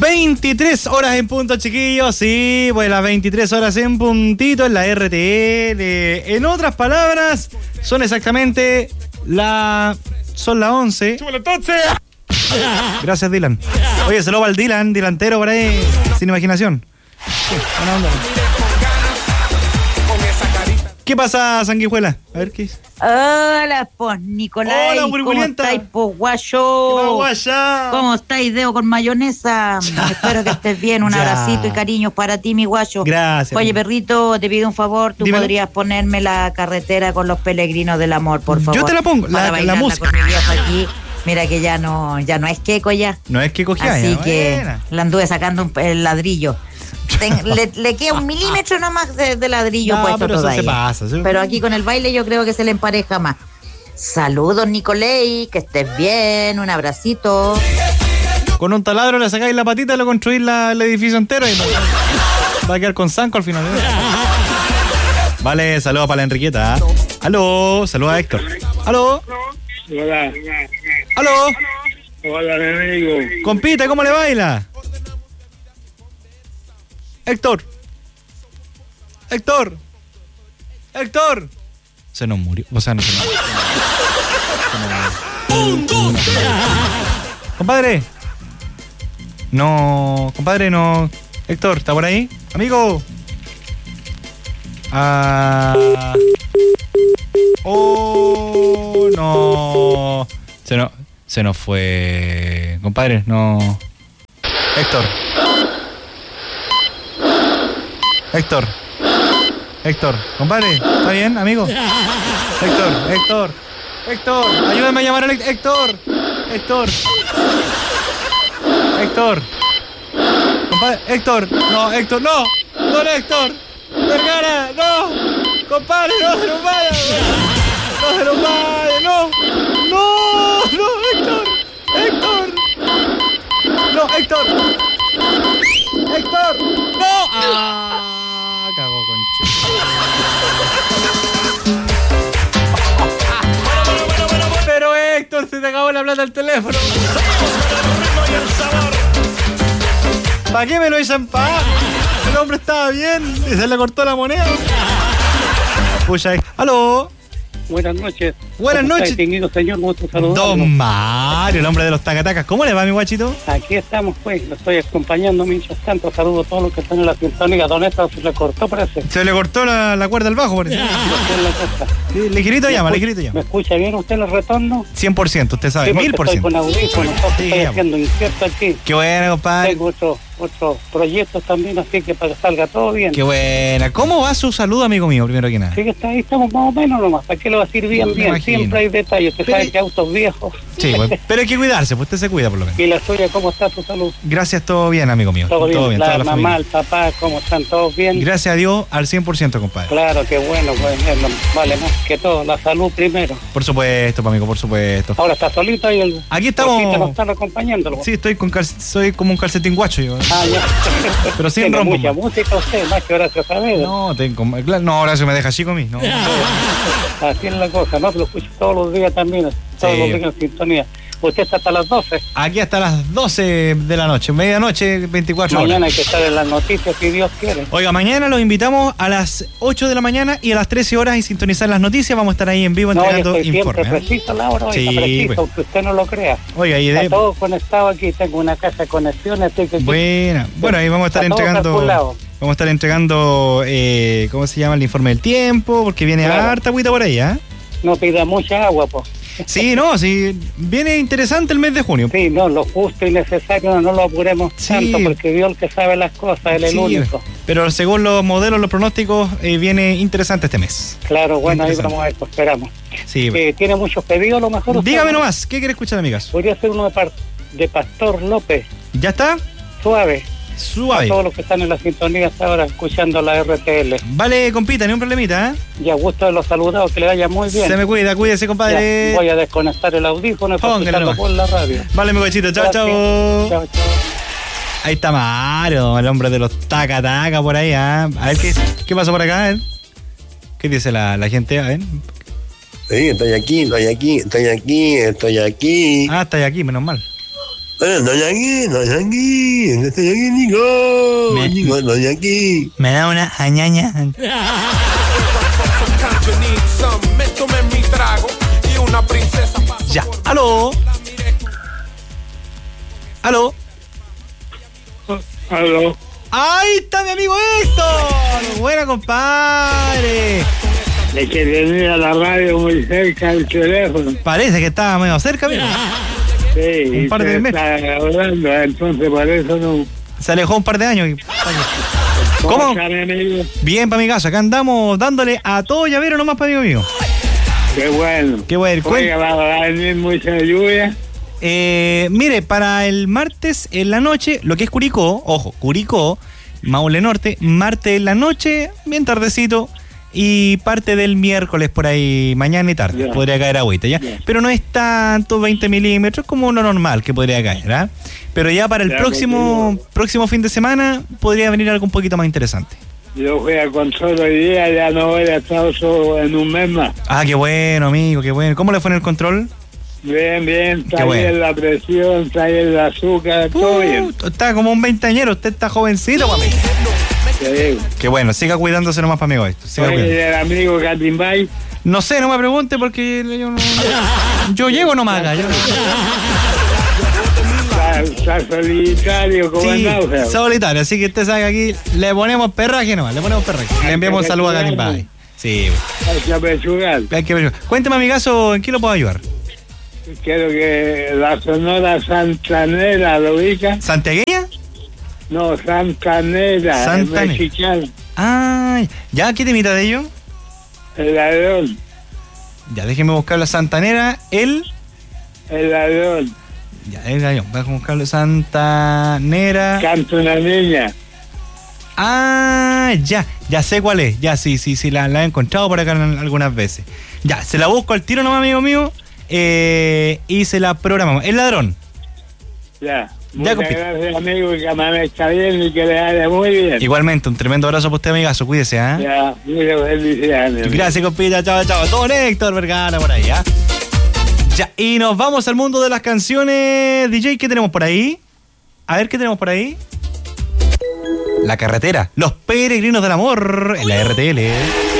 23 horas en punto, chiquillos. Sí, pues las 23 horas en puntito en la RTL. En otras palabras, son exactamente son las 11. ¡Chúbalo entonces! Gracias, Dylan. Oye, se lo va el Dylan, delantero por ahí, sin imaginación. Buena onda. ¿Qué pasa, Sanguijuela? A ver qué es. Hola, pues, Nicolás. Hola, ¿cómo estáis, pues, guayo? ¿Cómo estáis, dedo con mayonesa? Espero que estés bien. Un abracito y cariños para ti, mi guayo. Gracias. Oye, perrito, te pido un favor. ¿Tú Dímelo. podrías ponerme la carretera con los peregrinos del amor, por favor? Yo te la pongo, la música. Con mi viejo aquí. Mira que ya no es queco ya. No es que cogía. Así ya, que buena. la anduve sacando el ladrillo. Le queda 1 milímetro nomás de ladrillo No, puesto pero eso todavía. se pasa, ¿sí? Pero aquí con el baile yo creo que se le empareja más. Saludos, Nicolai, que estés bien, un abracito. Con un taladro le sacáis la patita y lo construís el edificio entero y va a quedar con zanco al final. Vale, saludos para la Enriqueta. Aló, saludos a Héctor. Aló. Hola. Aló. Hola, mi amigo. Compite, ¿cómo le baila? Héctor. Se nos murió. O sea, no se nos murió. Compadre. No, compadre, no. Héctor, ¿está por ahí? Amigo. Oh, no. Se nos fue. Compadre, no. Héctor, compadre, ¿está bien, amigo? Héctor, ayúdame a llamar a Héctor. Compadre, Héctor, no, don Héctor, Vergara, no, compadre, no se nos vaya, no, Héctor, no, cagó concha. Pero Héctor, se te acabó la plata del teléfono. ¿Para qué me lo echan para? El hombre estaba bien y se le cortó la moneda. Pucha, aló. Buenas noches. Buenas noches. Distinguido señor, gusto saludarlo. Don Mario, el hombre de los tacatacas. ¿Cómo le va, mi guachito? Aquí estamos, pues. Lo estoy acompañando mientras tanto. Saludo a todos los que están en la sintonía. Don Héctor se le cortó, parece. Se le cortó la cuerda al bajo, parece. Sí, ligerito llama. ¿Me escucha bien usted el retorno? 100%, usted sabe. Sí, 1000%. Estoy con audífonos, estoy haciendo incierto aquí. Qué buena, compadre. Tengo otros proyectos también, así que para que salga todo bien. Qué buena. ¿Cómo va su salud, amigo mío, primero que nada? Sí, que ahí estamos más o menos nomás. ¿Para qué lo va a decir bien? Imagino. Siempre hay detalles. Usted sabe que autos viejos. Sí, bueno, pero hay que cuidarse, pues usted se cuida por lo menos. ¿Y la suya cómo está su salud? Gracias, todo bien, amigo mío. Todo bien. toda La la mamá, familia. el papá, ¿cómo están? ¿Todos bien? Gracias a Dios, al 100%, compadre. Claro, qué bueno, pues, vale más que todo, la salud primero. Por supuesto, amigo, por supuesto. Ahora está solito y el Aquí estamos. nos están acompañándolo. Sí, soy como un calcetín guacho yo. Ya. Pero sin Tiene rompo. mucha música usted, más que Horacio Saavedra. No, Horacio me deja chico a mí. No. Así es la cosa, ¿no? Lo escucho todos los días también, todos los días en sintonía. Usted está hasta las 12. Aquí hasta las 12 de la noche, medianoche, 24 horas. Mañana hay que estar en las noticias, si Dios quiere. Oiga, mañana los invitamos a las 8 de la mañana y a las 13 horas y sintonizar las noticias. Vamos a estar ahí en vivo entregando informes. Siempre preciso la hora, Sí, preciso, pues. aunque usted no lo crea. Oiga, Está todo conectado aquí, tengo una casa de conexiones. Bueno, ahí vamos a estar entregando. Vamos a estar entregando, ¿cómo se llama? El informe del tiempo, porque viene harta agüita por ahí, ¿ah? No pida mucha agua, pues. Sí, viene interesante el mes de junio. Sí, lo justo y necesario, no lo apuremos tanto, porque Dios el que sabe las cosas, Él es el único. Pero según los modelos, los pronósticos, viene interesante este mes. Claro, bueno, ahí vamos a ver, pues esperamos. Sí. ¿Tiene muchos pedidos a lo mejor? Dígame nomás, ¿qué quiere escuchar, amigas? Podría ser uno de Pastor López. ¿Ya está? Suave. Suave. A todos los que están en la sintonía hasta ahora escuchando la RTL. Vale, compita, ni un problemita, ¿eh? Ya, gusto de los saludados, que le vaya muy bien. Se me cuida, cuídese, compadre. Ya, voy a desconectar el audífono para escucharlo por la radio. Vale, mi cochito, chao, chao. Chao. Ahí está Mario, el hombre de los taca por ahí, ¿ah? A ver, ¿qué pasó por acá, ¿Qué dice la gente? A ver. Sí, estoy aquí. Ah, está aquí, menos mal. No Yankee, no estoy aquí, Nico, no Yankee. Me da una añaña. Ya, aló. Aló. Aló. Ahí está mi amigo Héctor. Buena, compadre. Es que tenía la radio muy cerca del teléfono. Parece que estaba medio cerca, amigo. Sí, un par de meses. Está hablando, entonces por eso no. Se alejó un par de años. ¿Cómo? Bien, para mi casa. Acá andamos dándole a todo llavero nomás para mi amigo. Qué bueno. Qué bueno. Oiga, va a venir mucha lluvia. Mire, para el martes en la noche, lo que es Curicó, ojo, Curicó, Maule Norte, martes en la noche, bien tardecito, y parte del miércoles por ahí, mañana y tarde, podría caer agüita, ¿ya? Pero no es tanto, 20 milímetros, como lo normal que podría caer, ¿ah? Pero ya para el próximo fin de semana podría venir algo un poquito más interesante. Yo fui a control hoy día, ya no voy a estar solo en un mes más. Ah, qué bueno, amigo, qué bueno. ¿Cómo le fue en el control? Bien, está bien la presión, está bien el azúcar, todo bien. Está como un veinteañero, usted está jovencito, para mí. Sí. Qué bueno, siga cuidándose nomás para amigo esto. Oye, el amigo Catimbay. No sé, no me pregunte porque yo llego nomás acá. Está solitario, como sí, náusea. Solitario, así que usted sabe que aquí le ponemos perraje nomás, le enviamos un saludo a Catimbay. Sí. Hay que apresurar. Cuénteme, amigazo, ¿en qué lo puedo ayudar? Quiero que la Sonora Santanera, ¿lo ubica? ¿Santiagueña? No, Santanera, mexicana. Ah, ¿ya? ¿Qué temita de ello? El ladrón. Ya, déjeme buscar la Santanera, el ladrón. Ya, el ladrón, voy a buscarlo, Santanera. Canta una niña. Ah, ya sé cuál es. Ya, sí, la he encontrado por acá algunas veces. Ya, se la busco al tiro nomás, amigo mío. Y se la programamos. El ladrón. Ya. Muchas gracias, amigo, que amanezca bien y que le vaya muy bien. Igualmente, un tremendo abrazo para usted, amigazo. Cuídese, ¿ah? Ya, muchas felicidades. Gracias, compita. Chao. Don Héctor Vergara por ahí, ¿ah? Ya, y nos vamos al mundo de las canciones. DJ, ¿qué tenemos por ahí? A ver, ¿qué tenemos por ahí? La carretera. Los peregrinos del amor en la RTL.